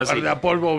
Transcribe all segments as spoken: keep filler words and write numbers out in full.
Guardapolvo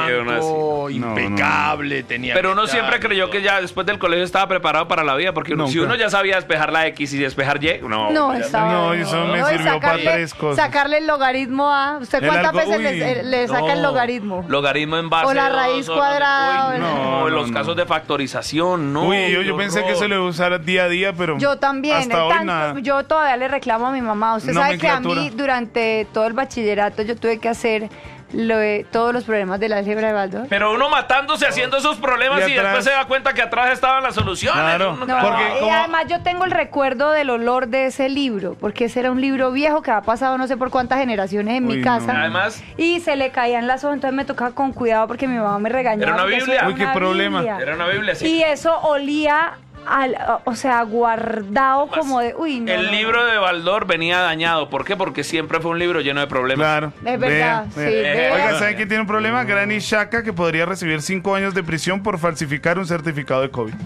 blanco, impecable, no, no. tenía. Pero uno siempre creyó que ya después del colegio estaba preparado para la vida, porque uno, si uno ya sabía despejar la X y despejar Y, no. No, estaba, no eso no, me no, sirvió sacarle, para tres cosas. Sacarle el logaritmo a. ¿Usted cuántas veces uy, le, le saca no, el logaritmo? Logaritmo en base. O la raíz dos, cuadrada. Uy, no, no, no, los no. casos de factorización, no. Uy, yo, yo pensé que se le usara día a día, pero. Yo también. Hasta hoy tanto, nada. Yo todavía le reclamo a mi mamá. Usted sabe que a mí, durante todo el bachillerato, yo tuve que hacer. Lo de todos los problemas de la álgebra de Baldor. Pero uno matándose haciendo esos problemas y, y después se da cuenta que atrás estaban las soluciones. Claro. No, porque, y como... además yo tengo el recuerdo del olor de ese libro, porque ese era un libro viejo que ha pasado no sé por cuántas generaciones en Uy, mi casa. No. Además, y se le caían las hojas, entonces me tocaba con cuidado porque mi mamá me regañaba. Era una Biblia. Era Uy, qué una problema. Biblia. Era una Biblia, sí. Y eso olía... Al, o sea, guardado Más, como de... Uy, no, el no, libro no. de Baldor venía dañado. ¿Por qué? Porque siempre fue un libro lleno de problemas. Claro. Es verdad, vea, sí. vea. Vea. Oiga, ¿saben quién tiene un problema? Granit Xhaka, que podría recibir cinco años de prisión por falsificar un certificado de COVID.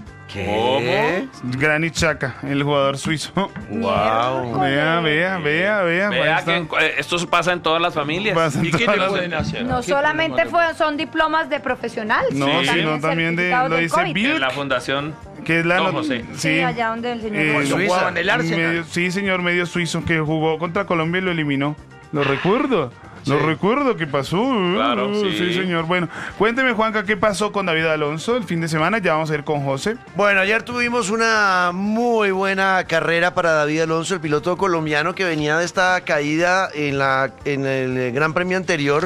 ¿Qué? ¿Cómo? Granit Xhaka, el jugador suizo. Wow. Vea, vea, vea, vea. Vea que eh, esto pasa en todas las familias. Pasa ¿Y qué le pueden hacer? No solamente fue, son diplomas de profesional. No, sí, sino también de, lo dice Bill. En la fundación. Que es la no, not- sí. sí, allá donde el señor eh, jugaba en el Arsenal. Medio, sí, señor, medio suizo que jugó contra Colombia y lo eliminó. Lo recuerdo. Sí. Lo recuerdo que pasó. Claro, uh, sí. sí, señor. Bueno, cuénteme, Juanca, ¿qué pasó con David Alonso el fin de semana? Ya vamos a ir con José. Bueno, ayer tuvimos una muy buena carrera para David Alonso, el piloto colombiano que venía de esta caída en, la, en el Gran Premio anterior.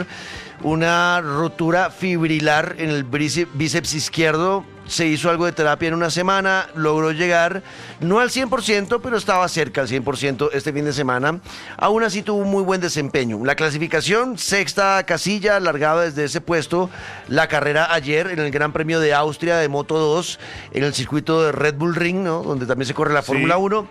Una rotura fibrilar en el bíceps izquierdo. Se hizo algo de terapia en una semana, logró llegar, no al cien por ciento, pero estaba cerca al cien por ciento este fin de semana. Aún así tuvo un muy buen desempeño. La clasificación, sexta casilla, largaba desde ese puesto la carrera ayer en el Gran Premio de Austria de Moto dos, en el circuito de Red Bull Ring, ¿no? Donde también se corre la Fórmula sí. uno.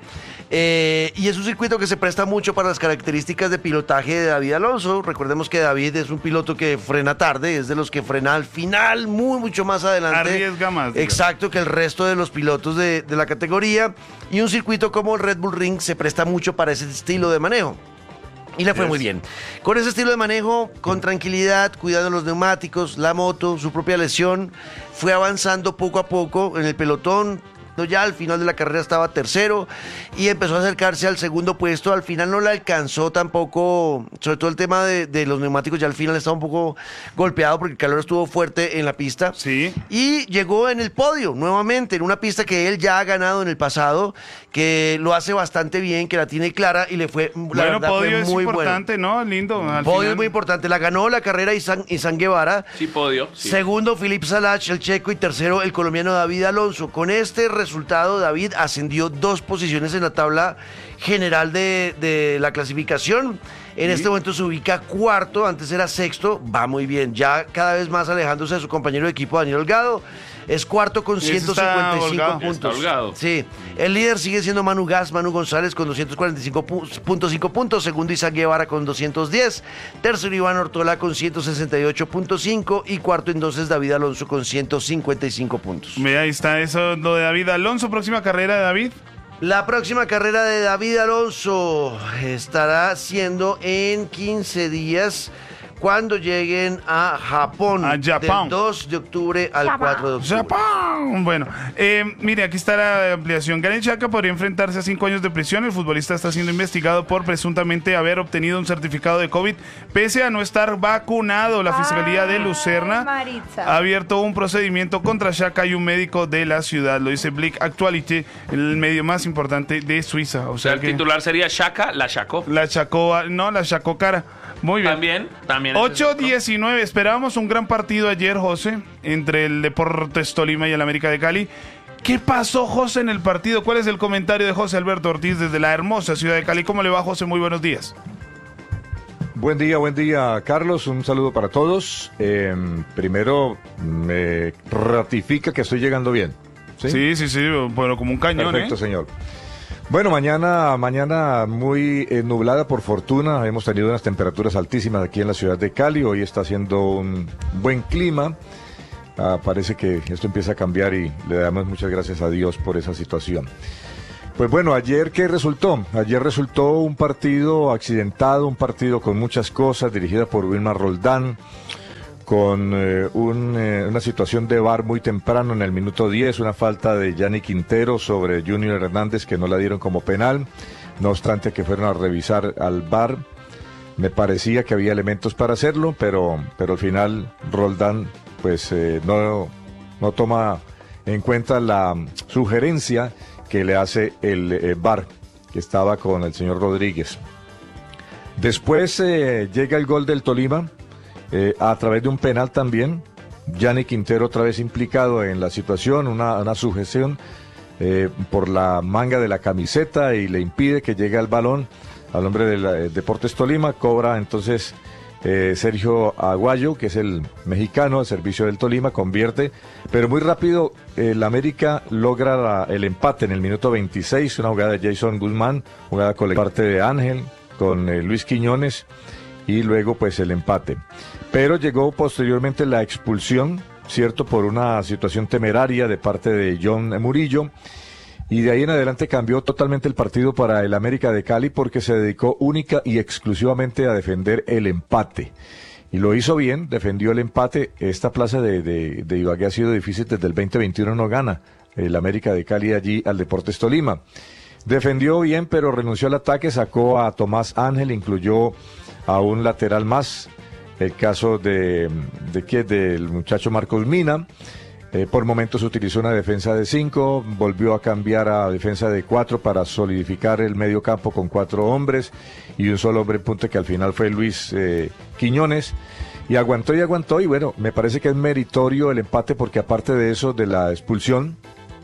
Eh, y es un circuito que se presta mucho para las características de pilotaje de David Alonso. Recordemos que David es un piloto que frena tarde, es de los que frena al final, muy, mucho más adelante. Arriesga más. Exacto, que el resto de los pilotos de, de la categoría. Y un circuito como el Red Bull Ring se presta mucho para ese estilo de manejo. Y le fue yes. muy bien. Con ese estilo de manejo, con tranquilidad, cuidando los neumáticos, la moto, su propia lesión, fue avanzando poco a poco en el pelotón. Ya al final de la carrera estaba tercero y empezó a acercarse al segundo puesto. Al final no le alcanzó tampoco, sobre todo el tema de, de los neumáticos, ya al final estaba un poco golpeado porque el calor estuvo fuerte en la pista. Sí. Y llegó en el podio nuevamente, en una pista que él ya ha ganado en el pasado, que lo hace bastante bien, que la tiene clara y le fue, la bueno, verdad, podio fue muy es importante, bueno. ¿no? Lindo. Al podio final. es muy importante. La ganó la carrera Isan, Isan Guevara. Sí, podio. Sí. Segundo, Filip Salach, el checo, y tercero, el colombiano David Alonso. Con este resultado, David ascendió dos posiciones en la tabla general de, de la clasificación. En sí. este momento se ubica cuarto, antes era sexto, va muy bien, ya cada vez más alejándose de su compañero de equipo Daniel Holgado. Es cuarto con ciento cincuenta y cinco puntos. Sí, el líder sigue siendo Manu Gas, Manu González con doscientos cuarenta y cinco punto cinco puntos. Segundo, Isaac Guevara con doscientos diez. Tercero, Iván Ortola con ciento sesenta y ocho punto cinco. Y cuarto, entonces, David Alonso con ciento cincuenta y cinco puntos. Mira, ahí está eso, lo de David Alonso. Próxima carrera de David. La próxima carrera de David Alonso estará siendo en quince días. Cuando lleguen a Japón, a Japón. Del dos de octubre al Japón. cuatro de octubre. Japón. Bueno, eh, mire, aquí está la ampliación. Granit Xhaka podría enfrentarse a cinco años de prisión. El futbolista está siendo investigado por presuntamente haber obtenido un certificado de COVID, pese a no estar vacunado. La Fiscalía de Lucerna Maritza. ha abierto un procedimiento contra Xhaka y un médico de la ciudad. Lo dice Blick Actuality, el medio más importante de Suiza. O sea, el que titular sería Xhaka, la Xhakó. La Xhakó, no, la Xhakó cara. Muy bien. También, también. ocho diecinueve. Esperábamos un gran partido ayer, José, entre el Deportes Tolima y el América de Cali. ¿Qué pasó, José, en el partido? ¿Cuál es el comentario de José Alberto Ortiz desde la hermosa ciudad de Cali? ¿Cómo le va, José? Muy buenos días. Buen día, buen día, Carlos. Un saludo para todos. Eh, primero, me ratifica que estoy llegando bien. Sí, sí, sí, sí, bueno, como un cañón. Perfecto, ¿eh? señor. Bueno, mañana, mañana muy eh, nublada por fortuna. Hemos tenido unas temperaturas altísimas aquí en la ciudad de Cali. Hoy está haciendo un buen clima. Ah, parece que esto empieza a cambiar y le damos muchas gracias a Dios por esa situación. Pues bueno, ayer, ¿qué resultó? Ayer resultó un partido accidentado, un partido con muchas cosas, dirigida por Wilmar Roldán. con eh, un, eh, una situación de V A R muy temprano en el minuto diez, una falta de Yanni Quintero sobre Junior Hernández que no la dieron como penal, no obstante que fueron a revisar al V A R, me parecía que había elementos para hacerlo, pero, pero al final Roldán pues eh, no, no toma en cuenta la sugerencia que le hace el eh, V A R, que estaba con el señor Rodríguez. Después eh, llega el gol del Tolima, Eh, a través de un penal también. Yanni Quintero otra vez implicado en la situación, una, una sujeción eh, por la manga de la camiseta y le impide que llegue al balón al hombre del eh, Deportes Tolima. Cobra entonces eh, Sergio Aguayo, que es el mexicano al servicio del Tolima, convierte, pero muy rápido el América logra la, el empate en el minuto veintiséis, una jugada de Jason Guzmán, jugada con la parte de Ángel con eh, Luis Quiñones, y luego pues el empate. Pero llegó posteriormente la expulsión, cierto, por una situación temeraria de parte de John Murillo, y de ahí en adelante cambió totalmente el partido para el América de Cali porque se dedicó única y exclusivamente a defender el empate. Y lo hizo bien, defendió el empate. Esta plaza de, de, de Ibagué ha sido difícil, desde el veinte veintiuno no gana el América de Cali allí al Deportes Tolima. Defendió bien, pero renunció al ataque, sacó a Tomás Ángel, incluyó a un lateral más, el caso de, de ¿qué? del muchacho Marcos Mina. Eh, por momentos utilizó una defensa de cinco, volvió a cambiar a defensa de cuatro para solidificar el medio campo con cuatro hombres y un solo hombre en punta, que al final fue Luis eh, Quiñones, y aguantó y aguantó, y bueno, me parece que es meritorio el empate porque aparte de eso, de la expulsión,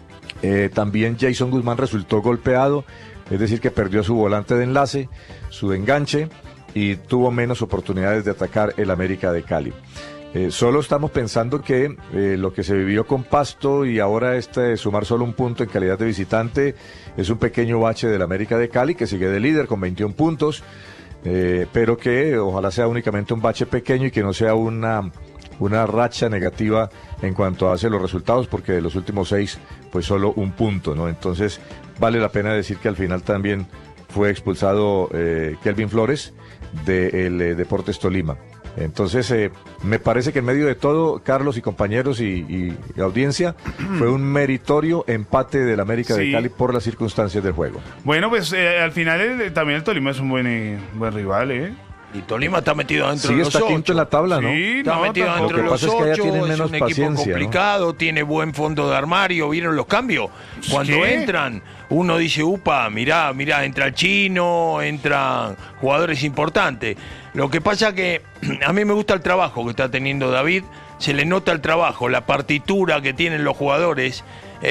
eh, también Jason Guzmán resultó golpeado, es decir que perdió su volante de enlace, su enganche, y tuvo menos oportunidades de atacar el América de Cali. Eh, solo estamos pensando que eh, lo que se vivió con Pasto y ahora este sumar solo un punto en calidad de visitante es un pequeño bache del América de Cali, que sigue de líder con veintiún puntos, eh, pero que ojalá sea únicamente un bache pequeño y que no sea una, una racha negativa en cuanto hace los resultados, porque de los últimos seis pues solo un punto, ¿no? Entonces vale la pena decir que al final también fue expulsado eh, Kelvin Flores del eh, Deportes Tolima. Entonces, eh, me parece que en medio de todo, Carlos y compañeros y, y, y audiencia, fue un meritorio empate del América sí. de Cali por las circunstancias del juego. Bueno, pues eh, al final el, también el Tolima es un buen, eh, buen rival, ¿eh? Y Tolima está metido dentro sí, de los ocho. Sí, está quinto en la tabla, ¿no? Sí, está no, metido dentro de los ocho, es, que es un equipo complicado, ¿no? Tiene buen fondo de armario, ¿vieron los cambios? Cuando ¿Qué? entran, uno dice, upa, mirá, mirá, entra el chino, entran jugadores importantes. Lo que pasa que a mí me gusta el trabajo que está teniendo David, se le nota el trabajo, la partitura que tienen los jugadores,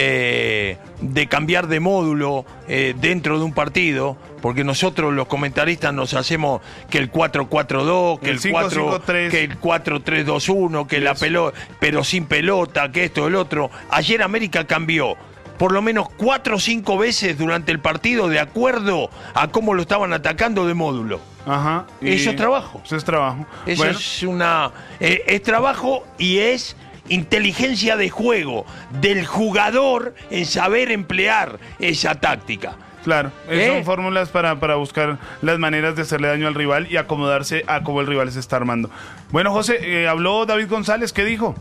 eh, de cambiar de módulo eh, dentro de un partido, porque nosotros los comentaristas nos hacemos que el cuatro cuatro dos, que el, el cuatro, que el cuatro tres dos uno, que yes. la pelota, pero sin pelota, que esto, el otro. Ayer América cambió por lo menos cuatro o cinco veces durante el partido de acuerdo a cómo lo estaban atacando de módulo. Ajá. Eso es trabajo. Eso es trabajo. Eso bueno. es una eh, es trabajo y es inteligencia de juego del jugador en saber emplear esa táctica. Claro, ¿Eh? son fórmulas para, para buscar las maneras de hacerle daño al rival y acomodarse a cómo el rival se está armando. Bueno, José, eh, habló David González, ¿qué dijo?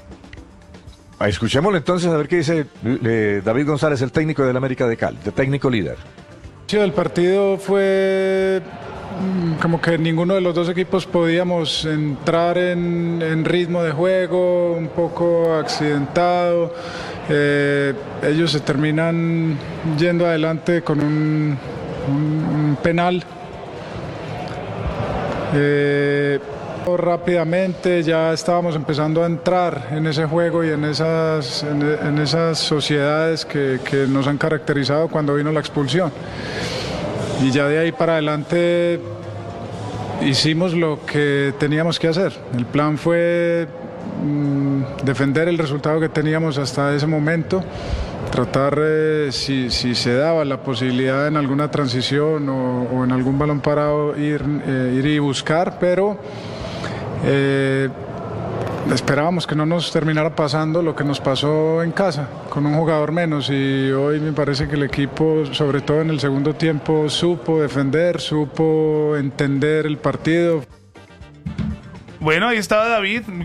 Escuchémoslo entonces a ver qué dice eh, David González, el técnico del América de Cali, el técnico líder. El partido fue como que ninguno de los dos equipos podíamos entrar en, en ritmo de juego, un poco accidentado. Eh, ellos se terminan yendo adelante con un, un, un penal. Eh, rápidamente ya estábamos empezando a entrar en ese juego y en esas, en, en esas sociedades que, que nos han caracterizado cuando vino la expulsión. Y ya de ahí para adelante hicimos lo que teníamos que hacer. El plan fue mmm, defender el resultado que teníamos hasta ese momento, tratar eh, si, si se daba la posibilidad en alguna transición o, o en algún balón parado ir, eh, ir y buscar, pero eh, esperábamos que no nos terminara pasando lo que nos pasó en casa, con un jugador menos, y hoy me parece que el equipo, sobre todo en el segundo tiempo, supo defender, supo entender el partido. Bueno, ahí estaba David.